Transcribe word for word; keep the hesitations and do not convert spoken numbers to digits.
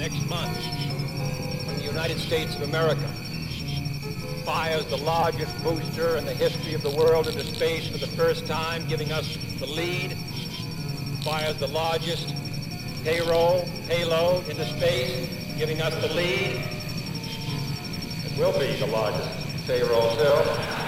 next month, when the United States of America fires the largest booster in the history of the world into space for the first time, giving us the lead, fires the largest payroll, payload into space, giving us the lead. It will be the largest payroll, too.